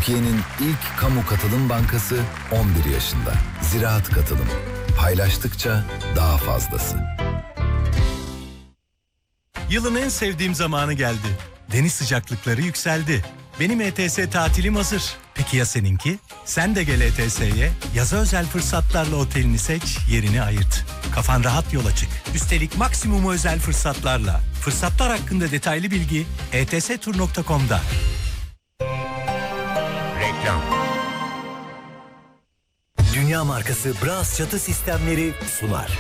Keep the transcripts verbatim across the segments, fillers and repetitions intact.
Türkiye'nin ilk kamu katılım bankası on bir yaşında. Ziraat Katılım. Paylaştıkça daha fazlası. Yılın en sevdiğim zamanı geldi. Deniz sıcaklıkları yükseldi. Benim E T S tatilim hazır. Peki ya seninki? Sen de gel E T S'ye. Yaza özel fırsatlarla otelini seç, yerini ayırt. Kafan rahat yola çık. Üstelik maksimum özel fırsatlarla. Fırsatlar hakkında detaylı bilgi e t s tur nokta com'da. Reklam. Dünya markası Bras çatı sistemleri sunar.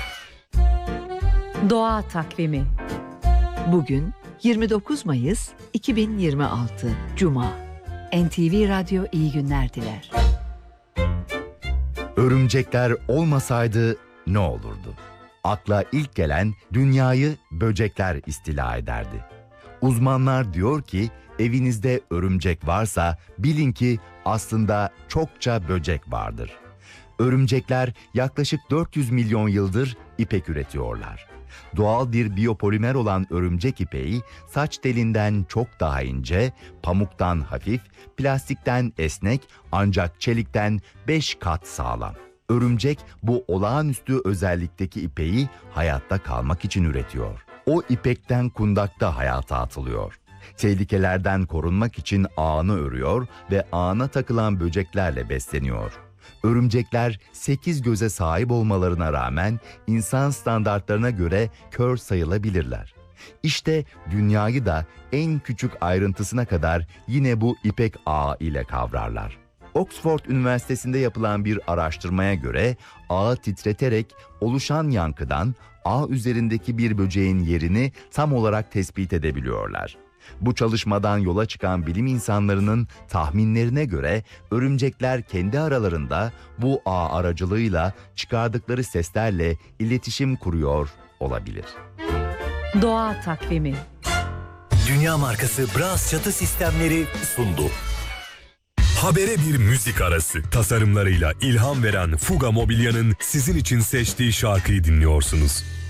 Doğa takvimi. Bugün yirmi dokuz Mayıs iki bin yirmi altı Cuma. N T V Radyo iyi günler diler. Örümcekler olmasaydı ne olurdu? Akla ilk gelen dünyayı böcekler istila ederdi. Uzmanlar diyor ki evinizde örümcek varsa bilin ki aslında çokça böcek vardır. Örümcekler yaklaşık dört yüz milyon yıldır ipek üretiyorlar. Doğal bir biyopolimer olan örümcek ipeği saç telinden çok daha ince, pamuktan hafif, plastikten esnek ancak çelikten beş kat sağlam. Örümcek bu olağanüstü özellikteki ipeği hayatta kalmak için üretiyor. O ipekten kundakta hayata atılıyor. Tehlikelerden korunmak için ağını örüyor ve ağına takılan böceklerle besleniyor. Örümcekler sekiz göze sahip olmalarına rağmen insan standartlarına göre kör sayılabilirler. İşte dünyayı da en küçük ayrıntısına kadar yine bu ipek ağı ile kavrarlar. Oxford Üniversitesi'nde yapılan bir araştırmaya göre ağı titreterek oluşan yankıdan ağ üzerindeki bir böceğin yerini tam olarak tespit edebiliyorlar. Bu çalışmadan yola çıkan bilim insanlarının tahminlerine göre örümcekler kendi aralarında bu ağ aracılığıyla çıkardıkları seslerle iletişim kuruyor olabilir. Doğa takvimi. Dünya markası Bras çatı sistemleri sundu. Habere bir müzik arası. Tasarımlarıyla ilham veren Fuga Mobilya'nın sizin için seçtiği şarkıyı dinliyorsunuz.